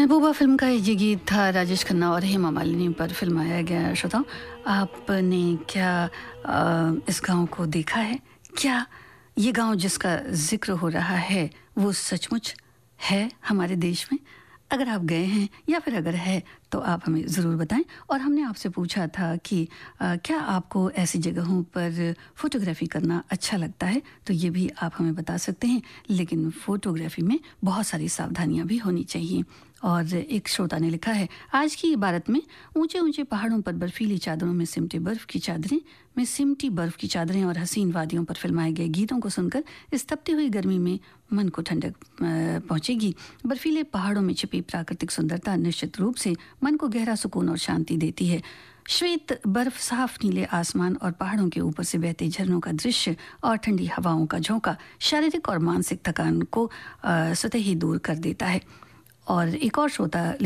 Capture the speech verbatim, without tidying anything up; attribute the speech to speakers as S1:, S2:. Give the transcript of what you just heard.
S1: महबूबा film का ये गीत था राजेश खन्ना और हेमा मालिनी पर फिल्माया गया। श्रोताओं, आपने क्या अ, इस गाँव को देखा है? क्या ये गाँव जिसका ज़िक्र हो रहा है वो सचमुच है हमारे देश में? अगर आप गए हैं या फिर अगर है तो आप हमें ज़रूर बताएं। और हमने आपसे पूछा था कि अ, क्या आपको ऐसी जगहों पर फ़ोटोग्राफ़ी करना अच्छा लगता है? तो ये भी आप हमें बता सकते हैं, लेकिन फ़ोटोग्राफ़ी में बहुत सारी सावधानियां भी होनी चाहिए। और एक श्रोता ने लिखा है, आज की इबारत में ऊंचे ऊंचे पहाड़ों पर बर्फीली चादरों में सिमटे बर्फ़ की चादरें में सिमटी बर्फ़ की चादरें और हसीन वादियों पर फिल्माए गए गीतों को सुनकर इस तपती हुई गर्मी में मन को ठंडक अ, पहुंचेगी। बर्फीले पहाड़ों में छिपी प्राकृतिक सुंदरता निश्चित रूप से मन को गहरा सुकून और शांति देती है। श्वेत बर्फ, साफ नीले आसमान और पहाड़ों के ऊपर से बहते झरनों का दृश्य और ठंडी हवाओं का झोंका शारीरिक और मानसिक थकान को अ, स्वतः ही दूर कर देता है। और एक और श्रोता